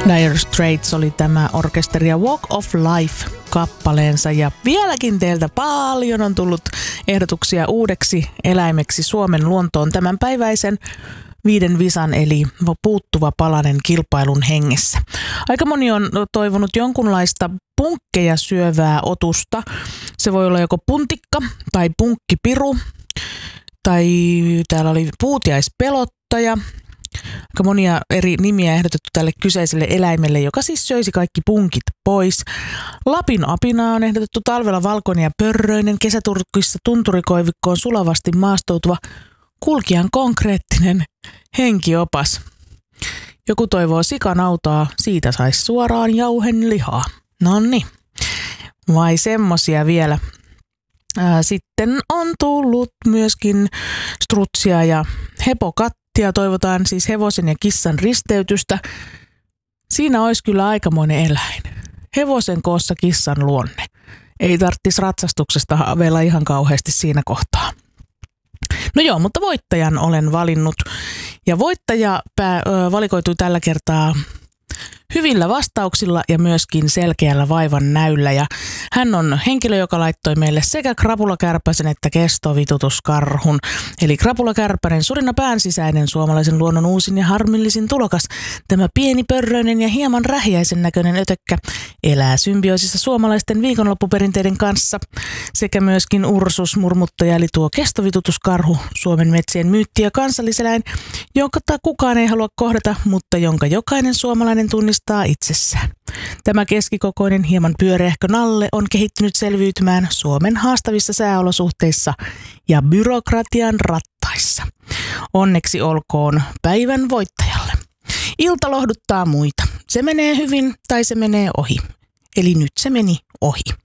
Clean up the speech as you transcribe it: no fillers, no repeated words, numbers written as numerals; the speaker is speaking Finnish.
Dire Straits oli tämä orkesteri ja Walk of Life-kappaleensa. Ja vieläkin teiltä paljon on tullut ehdotuksia uudeksi eläimeksi Suomen luontoon tämänpäiväisen 5 visan eli puuttuva palanen kilpailun hengessä. Aika moni on toivonut jonkunlaista punkkeja syövää otusta. Se voi olla joko puntikka tai punkkipiru tai täällä oli puutiaispelottaja. Aika monia eri nimiä ehdotettu tälle kyseiselle eläimelle, joka siis söisi kaikki punkit pois. Lapin apina on ehdotettu talvella valkoinen ja pörröinen, kesäturkissa tunturikoivikkoon sulavasti maastoutuva, kulkijan konkreettinen henkiopas. Joku toivoo sikanautaa, siitä saisi suoraan jauhen lihaa. Nonni, vai semmosia vielä. Sitten on tullut myöskin strutsia ja hepokattia. Toivotaan siis hevosen ja kissan risteytystä. Siinä olisi kyllä aikamoinen eläin. Hevosen koossa kissan luonne. Ei tarvitsisi ratsastuksesta haaveilla ihan kauheasti siinä kohtaa. No joo, mutta voittajan olen valinnut. Ja voittaja valikoitui tällä kertaa hyvillä vastauksilla ja myöskin selkeällä vaivan näyllä. Ja hän on henkilö, joka laittoi meille sekä krapulakärpäsen että kestovitutuskarhun. Eli krapulakärpänen, surina päänsisäinen, suomalaisen luonnon uusin ja harmillisin tulokas. Tämä pieni pörröinen ja hieman rähiäisen näköinen ötökkä elää symbioosissa suomalaisten viikonloppuperinteiden kanssa. Sekä myöskin Ursus murmuttaja, eli tuo kestovitutuskarhu, Suomen metsien myytti ja kansalliseläin, jonka kukaan ei halua kohdata, mutta jonka jokainen suomalainen tunnistaa itsessään. Tämä keskikokoinen, hieman pyöreähkö nalle on kehittynyt selviytymään Suomen haastavissa sääolosuhteissa ja byrokratian rattaissa. Onneksi olkoon päivän voittajalle. Ilta lohduttaa muita. Se menee hyvin tai se menee ohi. Eli nyt se meni ohi.